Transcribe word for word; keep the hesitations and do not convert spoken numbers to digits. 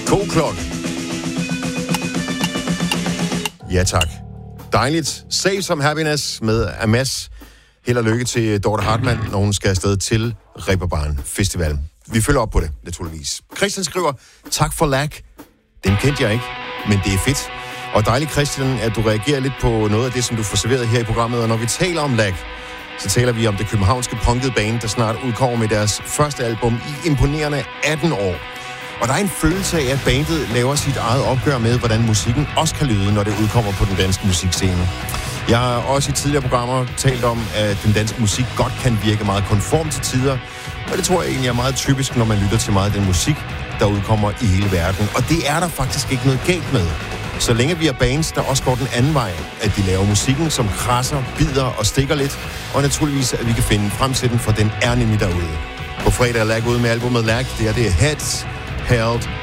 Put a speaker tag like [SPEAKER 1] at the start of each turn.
[SPEAKER 1] K-Klok. Ja, tak. Dejligt. Save Some Happiness med Amas. Held og lykke til Dorte Hartmann, når hun skal afsted til Reeperbahn Festival. Vi følger op på det, naturligvis. Christian skriver, tak for lag. Den kendte jeg ikke, men det er fedt. Og dejligt, Christian, at du reagerer lidt på noget af det, som du får serveret her i programmet. Og når vi taler om lag, så taler vi om det københavnske punkede band, der snart udkommer med deres første album i imponerende atten år. Og der er en følelse af, at bandet laver sit eget opgør med, hvordan musikken også kan lyde, når det udkommer på den danske musikscene. Jeg har også i tidligere programmer talt om, at den danske musik godt kan virke meget konform til tider. Og det tror jeg egentlig er meget typisk, når man lytter til meget af den musik, der udkommer i hele verden. Og det er der faktisk ikke noget galt med. Så længe vi er bands, der også går den anden vej, at de laver musikken, som krasser, bider og stikker lidt, og naturligvis, at vi kan finde frem til den, for den er nemlig derude. På fredag er Lag ude med albumet Lag. Det er det Heads Held